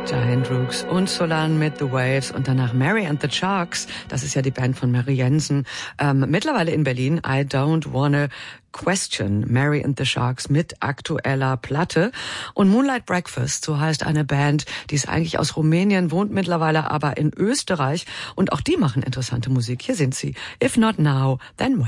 Giant Rooks und Solan mit The Waves und danach Mary and the Sharks. Das ist ja die Band von Mary Jensen. Mittlerweile in Berlin. I Don't Wanna Question, Mary and the Sharks mit aktueller Platte. Und Moonlight Breakfast, so heißt eine Band, die ist eigentlich aus Rumänien, wohnt mittlerweile aber in Österreich. Und auch die machen interessante Musik. Hier sind sie. If Not Now, Then When.